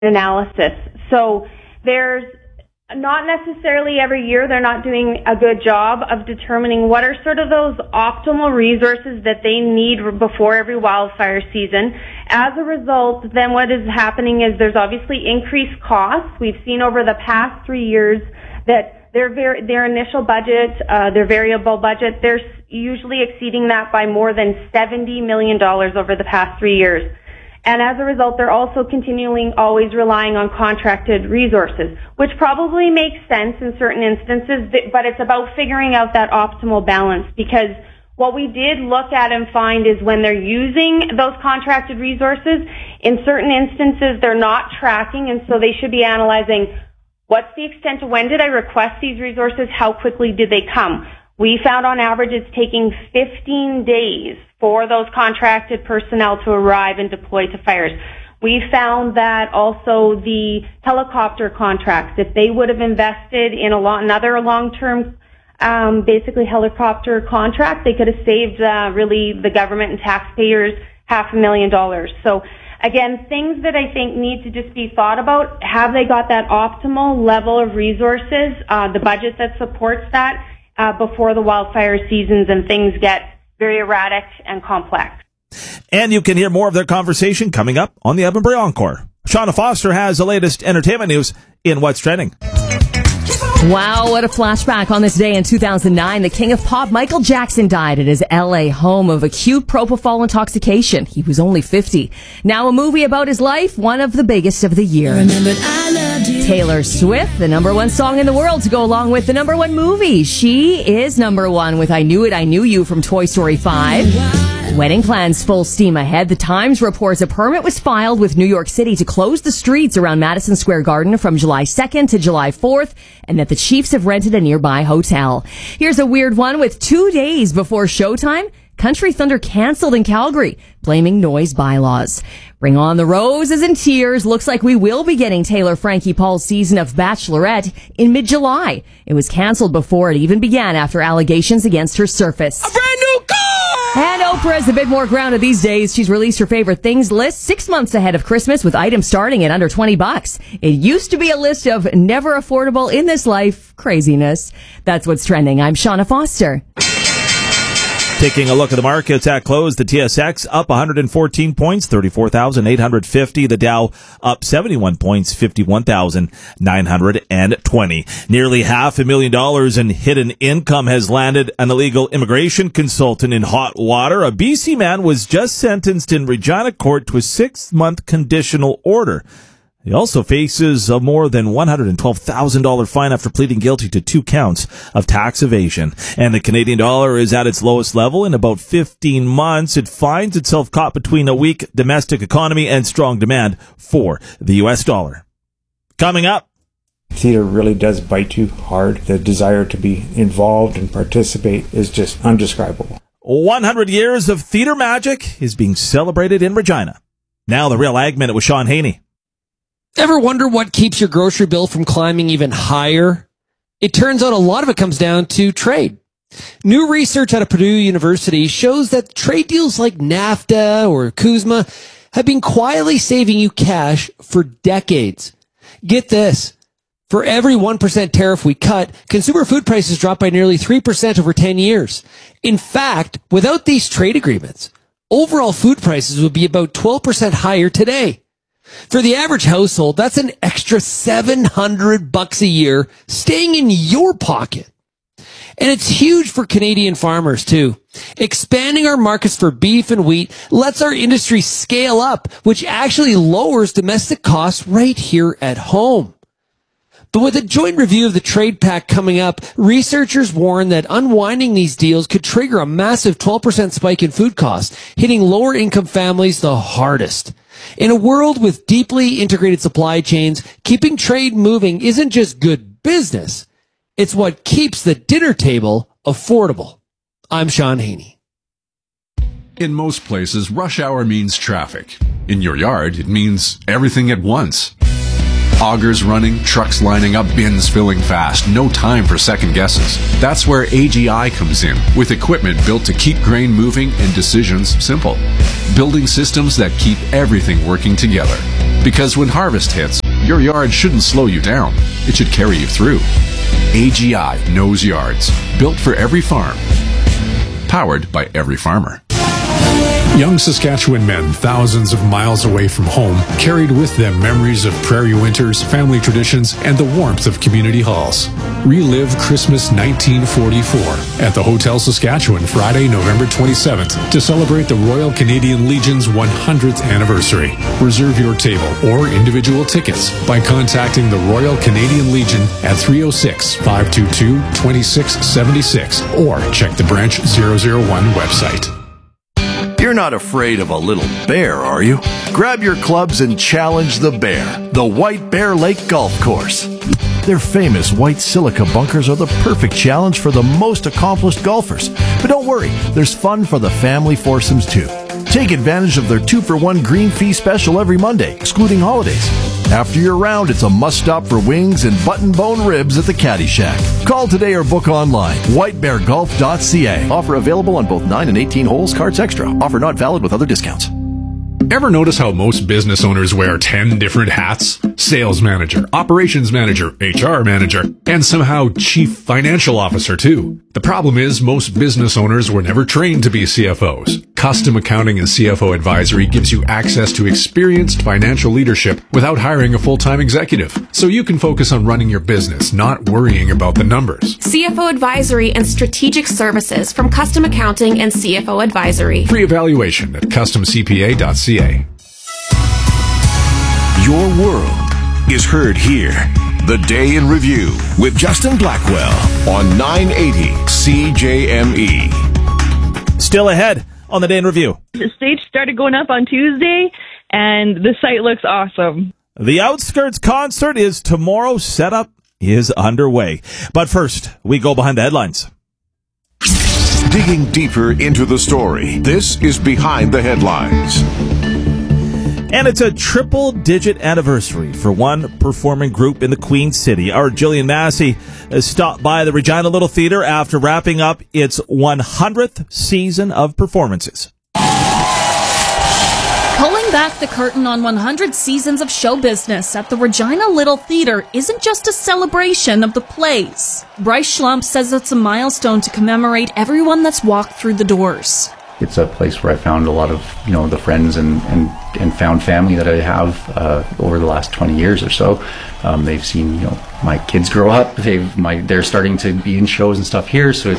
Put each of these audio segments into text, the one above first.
analysis. So there's not necessarily every year they're not doing a good job of determining what are sort of those optimal resources that they need before every wildfire season. As a result, then what is happening is there's obviously increased costs. We've seen over the past 3 years that their initial budget, their variable budget, they're usually exceeding that by more than $70 million over the past 3 years. And as a result, they're also continually always relying on contracted resources, which probably makes sense in certain instances, but it's about figuring out that optimal balance, because what we did look at and find is when they're using those contracted resources, in certain instances they're not tracking, and so they should be analyzing what's the extent of when did I request these resources, how quickly did they come. We found on average it's taking 15 days for those contracted personnel to arrive and deploy to fires. We found that also the helicopter contracts, if they would have invested in another long-term basically helicopter contract, they could have saved really the government and taxpayers $500,000. So again, things that I think need to just be thought about. Have they got that optimal level of resources, the budget that supports that, before the wildfire seasons and things get very erratic and complex. And you can hear more of their conversation coming up on the Edinburgh Encore. Shauna Foster has the latest entertainment news in What's Trending. Wow, what a flashback on this day in 2009. The king of pop, Michael Jackson, died at his L.A. home of acute propofol intoxication. He was only 50. Now a movie about his life, one of the biggest of the year. Taylor Swift, the number one song in the world to go along with the number one movie. She is number one with I Knew It, I Knew You from Toy Story 5. Wedding plans full steam ahead. The Times reports a permit was filed with New York City to close the streets around Madison Square Garden from July 2nd to July 4th, and that the Chiefs have rented a nearby hotel. Here's a weird one. With 2 days before showtime, Country Thunder canceled in Calgary, blaming noise bylaws. Bring on the roses and tears. Looks like we will be getting Taylor Frankie Paul's season of Bachelorette in mid-July. It was canceled before it even began after allegations against her surfaced. A brand new car! And Oprah's a bit more grounded these days. She's released her favorite things list 6 months ahead of Christmas with items starting at under $20. It used to be a list of never affordable in this life craziness. That's what's trending. I'm Shauna Foster. Taking a look at the markets at close, the TSX up 114 points, 34,850. The Dow up 71 points, 51,920. Nearly $500,000 in hidden income has landed an illegal immigration consultant in hot water. A BC man was just sentenced in Regina court to a 6-month conditional order. He also faces a more than $112,000 fine after pleading guilty to 2 counts of tax evasion. And the Canadian dollar is at its lowest level in about 15 months. It finds itself caught between a weak domestic economy and strong demand for the U.S. dollar. Coming up. Theater really does bite you hard. The desire to be involved and participate is just undescribable. 100 years of theater magic is being celebrated in Regina. Now the Real Ag Minute with Sean Haney. Ever wonder what keeps your grocery bill from climbing even higher? It turns out a lot of it comes down to trade. New research out of Purdue University shows that trade deals like NAFTA or CUSMA have been quietly saving you cash for decades. Get this. For every 1% tariff we cut, consumer food prices drop by nearly 3% over 10 years. In fact, without these trade agreements, overall food prices would be about 12% higher today. For the average household, that's an extra $700 a year staying in your pocket. And it's huge for Canadian farmers, too. Expanding our markets for beef and wheat lets our industry scale up, which actually lowers domestic costs right here at home. But with a joint review of the trade pact coming up, researchers warn that unwinding these deals could trigger a massive 12% spike in food costs, hitting lower income families the hardest. In a world with deeply integrated supply chains, keeping trade moving isn't just good business. It's what keeps the dinner table affordable. I'm Sean Haney. In most places, rush hour means traffic. In your yard, it means everything at once. Augers running, trucks lining up, bins filling fast. No time for second guesses. That's where AGI comes in, with equipment built to keep grain moving and decisions simple. Building systems that keep everything working together. Because when harvest hits, your yard shouldn't slow you down. It should carry you through. AGI knows yards. Built for every farm. Powered by every farmer. Young Saskatchewan men thousands of miles away from home carried with them memories of prairie winters, family traditions, and the warmth of community halls. Relive Christmas 1944 at the Hotel Saskatchewan Friday, November 27th to celebrate the Royal Canadian Legion's 100th anniversary. Reserve your table or individual tickets by contacting the Royal Canadian Legion at 306-522-2676 or check the Branch 001 website. You're not afraid of a little bear, are you? Grab your clubs and challenge the bear, the White Bear Lake Golf Course. Their famous white silica bunkers are the perfect challenge for the most accomplished golfers. But don't worry, there's fun for the family foursomes too. Take advantage of their 2-for-1 green fee special every Monday, excluding holidays. After your round, it's a must-stop for wings and button-bone ribs at the Caddy Shack. Call today or book online. whitebeargolf.ca. Offer available on both 9 and 18 holes, cards extra. Offer not valid with other discounts. Ever notice how most business owners wear 10 different hats? Sales manager, operations manager, HR manager, and somehow chief financial officer too. The problem is most business owners were never trained to be CFOs. Custom Accounting and CFO Advisory gives you access to experienced financial leadership without hiring a full-time executive. So you can focus on running your business, not worrying about the numbers. CFO Advisory and Strategic Services from Custom Accounting and CFO Advisory. Free evaluation at customcpa.ca. Your world is heard here. The Day in Review with Justin Blackwell on 980 CJME. Still ahead on the Day in Review. The stage started going up on Tuesday, and the site looks awesome. The Outskirts concert is tomorrow. Setup is underway. But first, we go behind the headlines. Digging deeper into the story, this is Behind the Headlines. And it's a triple-digit anniversary for one performing group in the Queen City. Our Jillian Massey has stopped by the Regina Little Theatre after wrapping up its 100th season of performances. Pulling back the curtain on 100 seasons of show business at the Regina Little Theatre isn't just a celebration of the plays. Bryce Schlump says it's a milestone to commemorate everyone that's walked through the doors. It's a place where I found a lot of, the friends and found family that I have over the last 20 years or so. They've seen, my kids grow up. They're starting to be in shows and stuff here. So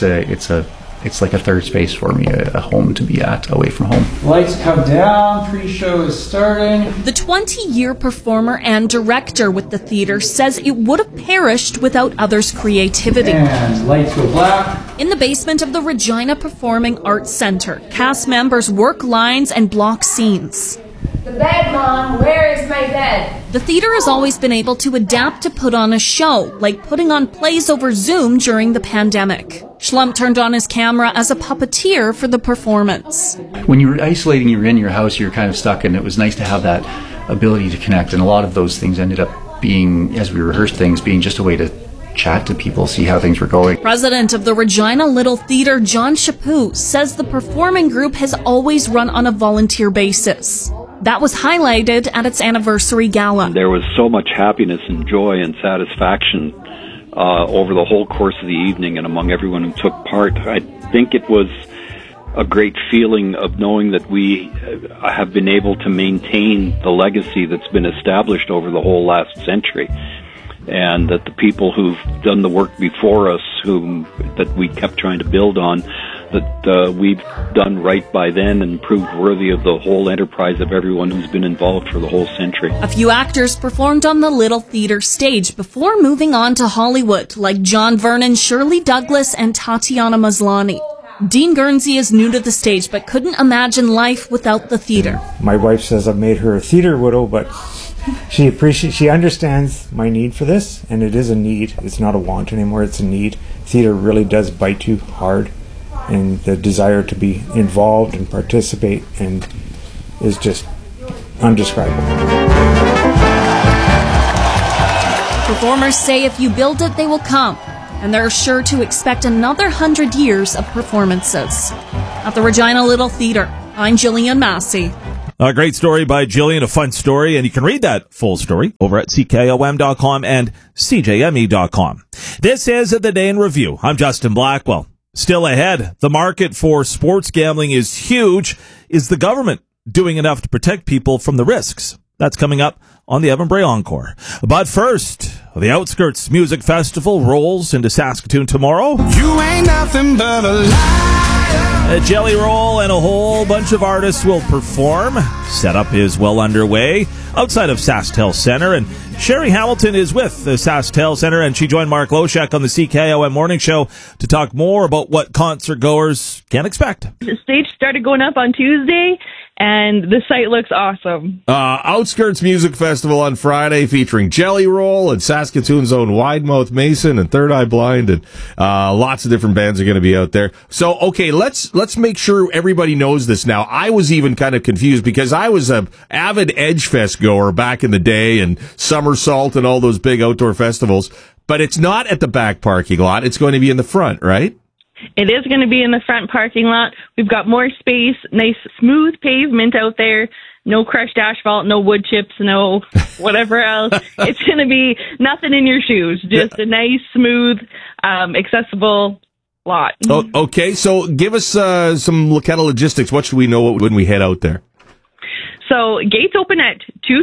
it's like a third space for me, a home to be at, away from home. Lights come down, pre-show is starting. The 20-year performer and director with the theater says it would have perished without others' creativity. And lights go black. In the basement of the Regina Performing Arts Centre, cast members work lines and block scenes. The bed, Mom. Where is my bed? The theater has always been able to adapt to put on a show, like putting on plays over Zoom during the pandemic. Schlump turned on his camera as a puppeteer for the performance. When you're isolating, you're in your house, you're kind of stuck, and it was nice to have that ability to connect. And a lot of those things ended up being, as we rehearsed things, being just a way to chat to people, see how things were going. President of the Regina Little Theatre, John Chaput, says the performing group has always run on a volunteer basis. That was highlighted at its anniversary gala. There was so much happiness and joy and satisfaction over the whole course of the evening and among everyone who took part. I think it was a great feeling of knowing that we have been able to maintain the legacy that's been established over the whole last century, and that the people who've done the work before us, that we kept trying to build on, that we've done right by then and proved worthy of the whole enterprise of everyone who's been involved for the whole century. A few actors performed on the Little Theatre stage before moving on to Hollywood, like John Vernon, Shirley Douglas, and Tatiana Maslany. Dean Guernsey is new to the stage, but couldn't imagine life without the theatre. My wife says I've made her a theatre widow, but she understands my need for this, and it is a need. It's not a want anymore, it's a need. Theatre really does bite you hard, and the desire to be involved and participate and is just undescribable. Performers say if you build it, they will come, and they're sure to expect another 100 years of performances. At the Regina Little Theatre, I'm Jillian Massey. A great story by Jillian, a fun story, and you can read that full story over at CKOM.com and CJME.com. This is The Day in Review. I'm Justin Blackwell. Still ahead, the market for sports gambling is huge. Is the government doing enough to protect people from the risks? That's coming up on the Evan Bray Encore. But first, the Outskirts Music Festival rolls into Saskatoon tomorrow. You ain't nothing but a liar. Jelly Roll and a whole bunch of artists will perform. Setup is well underway outside of SaskTel Center, and Sherry Hamilton is with the SaskTel Center, and she joined Mark Loshak on the CKOM Morning Show to talk more about what concert goers can expect. The stage started going up on Tuesday, and the site looks awesome. Outskirts Music Festival on Friday featuring Jelly Roll and Saskatoon's own Wide Mouth Mason and Third Eye Blind, and lots of different bands are going to be out there. So, okay, let's make sure everybody knows this now. I was even kind of confused because I was an avid Edgefest goer back in the day and Somersault and all those big outdoor festivals, but it's not at the back parking lot. It's going to be in the front, right? It is going to be in the front parking lot. We've got more space, nice smooth pavement out there, no crushed asphalt, no wood chips, no whatever else. It's going to be nothing in your shoes, just a nice, smooth, accessible lot. Oh, okay, so give us some kind of logistics. What should we know when we head out there? So gates open at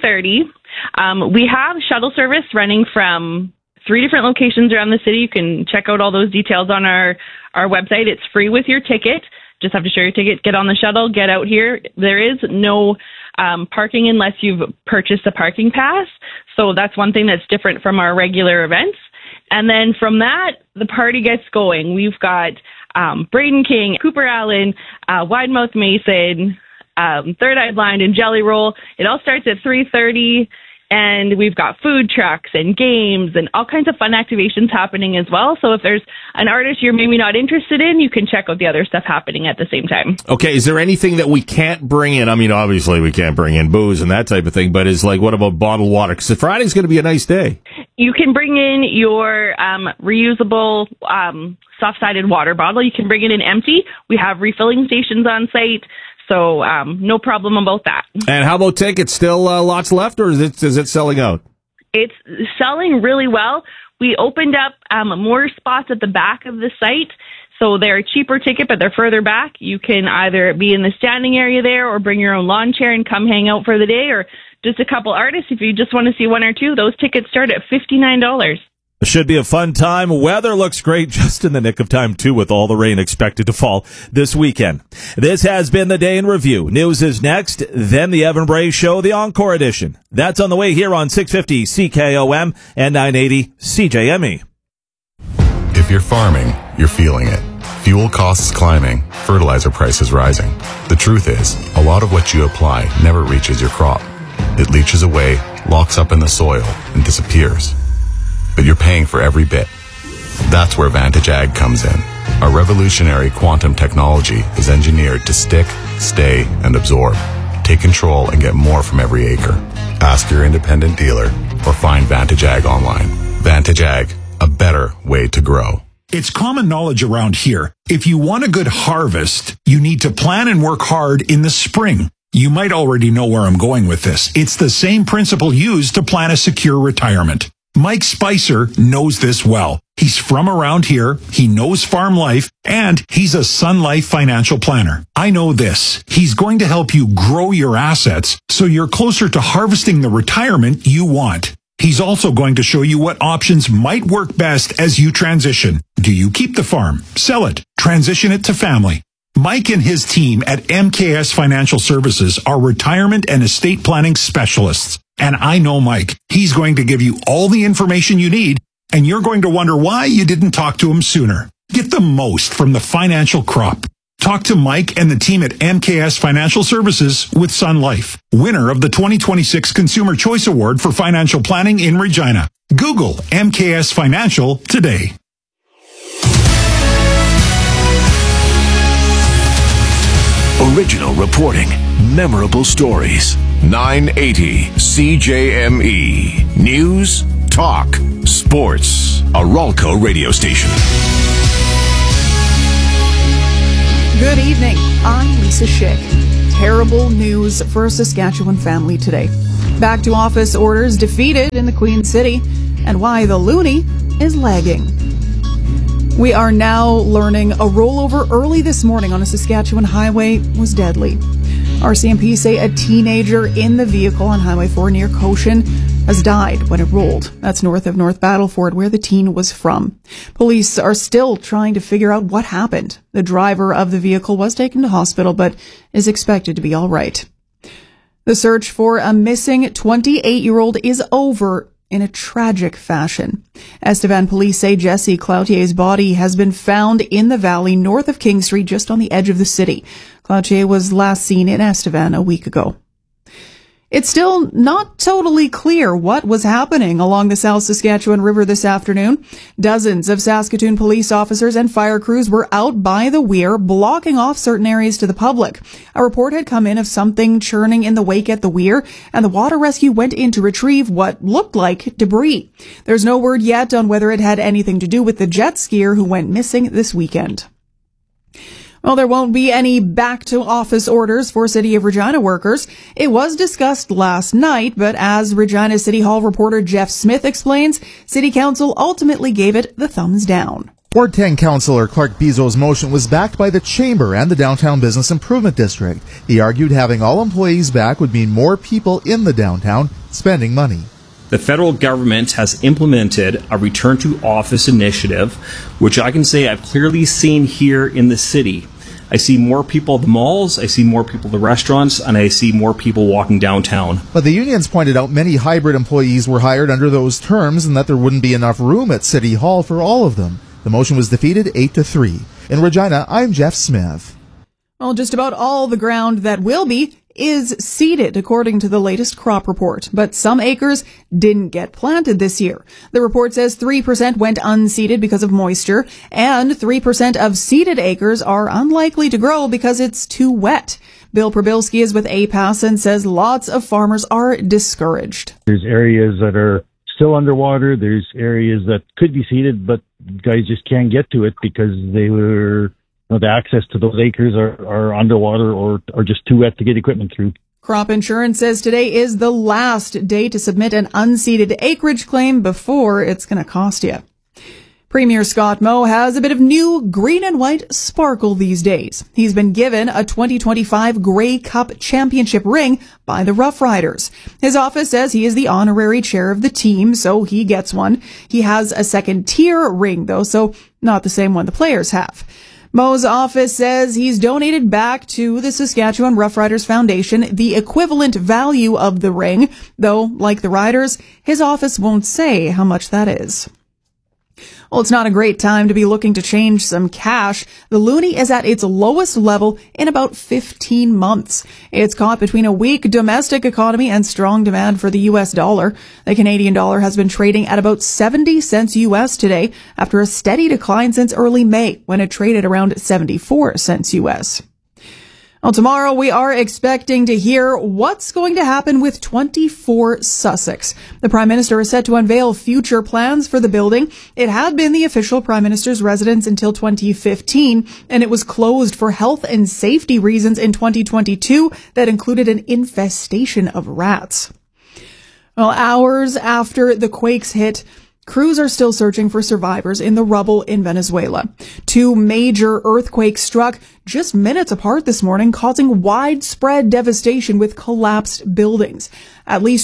2:30. We have shuttle service running from 3 different locations around the city. You can check out all those details on our website. It's free with your ticket. Just have to show your ticket, get on the shuttle, get out here. There is no parking unless you've purchased a parking pass. So that's one thing that's different from our regular events. And then from that, the party gets going. We've got Braden King, Cooper Allen, Wide Mouth Mason, Third Eye Blind, and Jelly Roll. It all starts at 3:30. And we've got food trucks and games and all kinds of fun activations happening as well. So if there's an artist you're maybe not interested in, you can check out the other stuff happening at the same time. Okay, is there anything that we can't bring in? I mean, obviously we can't bring in booze and that type of thing, but is like, what about bottled water? Because Friday's going to be a nice day. You can bring in your reusable soft-sided water bottle. You can bring it in empty. We have refilling stations on site. So no problem about that. And how about tickets? Still lots left, or is it selling out? It's selling really well. We opened up more spots at the back of the site. So they're a cheaper ticket, but they're further back. You can either be in the standing area there or bring your own lawn chair and come hang out for the day, or just a couple artists. If you just want to see one or two, those tickets start at $59. Should be a fun time. Weather looks great, just in the nick of time, too, with all the rain expected to fall this weekend. This has been The Day in Review. News is next, then the Evan Bray Show, the Encore edition. That's on the way here on 650 CKOM and 980 CJME. If you're farming, you're feeling it. Fuel costs climbing, fertilizer prices rising. The truth is, a lot of what you apply never reaches your crop. It leaches away, locks up in the soil, and disappears. But you're paying for every bit. That's where Vantage Ag comes in. Our revolutionary quantum technology is engineered to stick, stay, and absorb. Take control and get more from every acre. Ask your independent dealer or find Vantage Ag online. Vantage Ag, a better way to grow. It's common knowledge around here. If you want a good harvest, you need to plan and work hard in the spring. You might already know where I'm going with this. It's the same principle used to plan a secure retirement. Mike Spicer knows this well. He's from around here, he knows farm life, and he's a Sun Life financial planner. I know this. He's going to help you grow your assets so you're closer to harvesting the retirement you want. He's also going to show you what options might work best as you transition. Do you keep the farm, sell it, transition it to family? Mike and his team at MKS Financial Services are retirement and estate planning specialists. And I know Mike. He's going to give you all the information you need, and you're going to wonder why you didn't talk to him sooner. Get the most from the financial crop. Talk to Mike and the team at MKS Financial Services with Sun Life, winner of the 2026 Consumer Choice Award for Financial Planning in Regina. Google MKS Financial today. Original reporting, memorable stories. 980 CJME. News, talk, sports. A Ralco radio station. Good evening. I'm Lisa Schick. terrible news for a Saskatchewan family today. Back to office orders defeated in the Queen City, and why the loonie is lagging. We are now learning a rollover early this morning on a Saskatchewan highway was deadly. RCMP say a teenager in the vehicle on Highway 4 near Cochin has died when it rolled. That's north of North Battleford, where the teen was from. Police are still trying to figure out what happened. The driver of the vehicle was taken to hospital, but is expected to be all right. The search for a missing 28-year-old is over in a tragic fashion. Estevan police say Jesse Cloutier's body has been found in the valley north of King Street, just on the edge of the city. Cloutier was last seen in Estevan a week ago. It's still not totally clear what was happening along the South Saskatchewan River this afternoon. Dozens of Saskatoon police officers and fire crews were out by the weir, blocking off certain areas to the public. A report had come in of something churning in the wake at the weir, and the water rescue went in to retrieve what looked like debris. There's no word yet on whether it had anything to do with the jet skier who went missing this weekend. Well, there won't be any back-to-office orders for City of Regina workers. It was discussed last night, but as Regina City Hall reporter Jeff Smith explains, City Council ultimately gave it the thumbs down. Ward 10 Councillor Clark Bizot's motion was backed by the Chamber and the Downtown Business Improvement District. He argued having all employees back would mean more people in the downtown spending money. The federal government has implemented a return to office initiative, which I can say I've clearly seen here in the city. I see more people at the malls, I see more people at the restaurants, and I see more people walking downtown. But the unions pointed out many hybrid employees were hired under those terms and that there wouldn't be enough room at City Hall for all of them. The motion was defeated 8-3. In Regina, I'm Jeff Smith. Well, just about all the ground that will be is seeded, according to the latest crop report. But some acres didn't get planted this year. The report says 3% went unseeded because of moisture, and 3% of seeded acres are unlikely to grow because it's too wet. Bill Probilski is with APAS and says lots of farmers are discouraged. There's areas that are still underwater. There's areas that could be seeded, but guys just can't get to it because the access to those acres are underwater or just too wet to get equipment through. Crop Insurance says today is the last day to submit an unseeded acreage claim before it's going to cost you. Premier Scott Moe has a bit of new green and white sparkle these days. He's been given a 2025 Grey Cup Championship ring by the Rough Riders. His office says he is the honorary chair of the team, so he gets one. He has a second-tier ring, though, so not the same one the players have. Moe's office says he's donated back to the Saskatchewan Rough Riders Foundation the equivalent value of the ring, though, like the Riders, his office won't say how much that is. Well, it's not a great time to be looking to change some cash. The loonie is at its lowest level in about 15 months. It's caught between a weak domestic economy and strong demand for the U.S. dollar. The Canadian dollar has been trading at about 70 cents U.S. today after a steady decline since early May when it traded around 74 cents U.S. Well, tomorrow we are expecting to hear what's going to happen with 24 Sussex. The Prime Minister is set to unveil future plans for the building. It had been the official Prime Minister's residence until 2015, and it was closed for health and safety reasons in 2022 that included an infestation of rats. Well, hours after the quakes hit, crews are still searching for survivors in the rubble in Venezuela. 2 major earthquakes struck just minutes apart this morning, causing widespread devastation with collapsed buildings. At least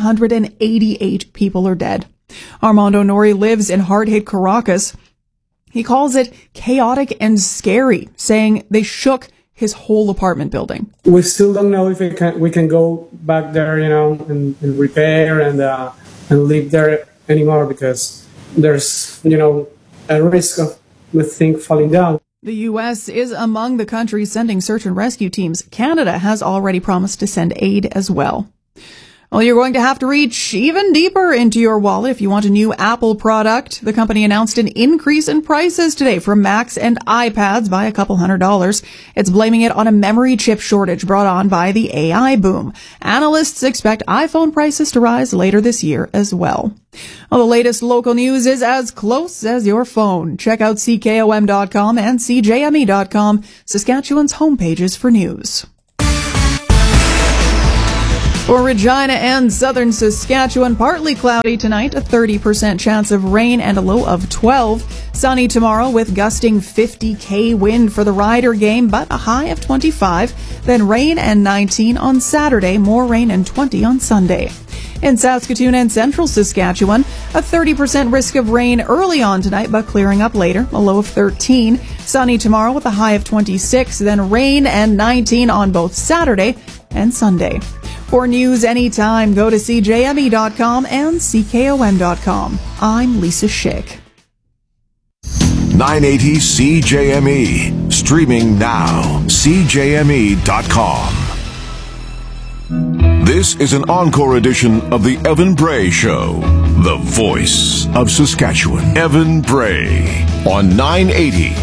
188 people are dead. Armando Nori lives in hard-hit Caracas. He calls it chaotic and scary, saying they shook his whole apartment building. We still don't know if we can go back there, and repair and live there anymore because there's, a risk of the thing falling down. The U.S. is among the countries sending search and rescue teams. Canada has already promised to send aid as well. Well, you're going to have to reach even deeper into your wallet if you want a new Apple product. The company announced an increase in prices today for Macs and iPads by a couple $100. It's blaming it on a memory chip shortage brought on by the AI boom. Analysts expect iPhone prices to rise later this year as well. Well, the latest local news is as close as your phone. Check out CKOM.com and CJME.com, Saskatchewan's homepages for news. For Regina and southern Saskatchewan, partly cloudy tonight, a 30% chance of rain and a low of 12. Sunny tomorrow with gusting 50 wind for the Rider game, but a high of 25. Then rain and 19 on Saturday, more rain and 20 on Sunday. In Saskatoon and central Saskatchewan, a 30% risk of rain early on tonight, but clearing up later, a low of 13. Sunny tomorrow with a high of 26, then rain and 19 on both Saturday and Sunday. For news anytime, go to CJME.com and CKOM.com. I'm Lisa Schick. 980 CJME. Streaming now. CJME.com. This is an encore edition of the Evan Bray Show. The voice of Saskatchewan. Evan Bray on 980